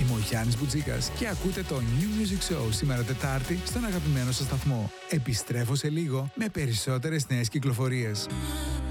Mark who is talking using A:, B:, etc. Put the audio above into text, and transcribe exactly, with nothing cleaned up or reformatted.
A: Είμαι ο Γιάννης Μπουτζίκας και ακούτε το New Music Show σήμερα Τετάρτη στον αγαπημένο σας σταθμό. Επιστρέφω σε λίγο με περισσότερες νέες κυκλοφορίες.